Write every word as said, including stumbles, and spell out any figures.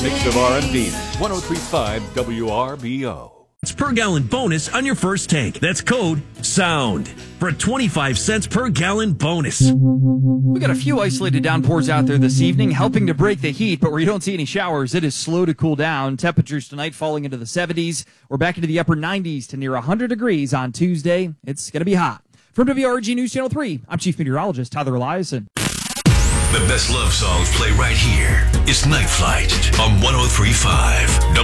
mix of R and B. one oh three point five W R B O. It's per gallon bonus on your first tank. That's code SOUND for a twenty-five cents per gallon bonus. We got a few isolated downpours out there this evening, helping to break the heat, but where you don't see any showers, it is slow to cool down. Temperatures tonight falling into the seventies. We're back into the upper nineties to near one hundred degrees on Tuesday. It's going to be hot. From W R G News Channel three, I'm Chief Meteorologist Tyler Eliason. The best love songs play right here. It's Night Flight on one oh three point five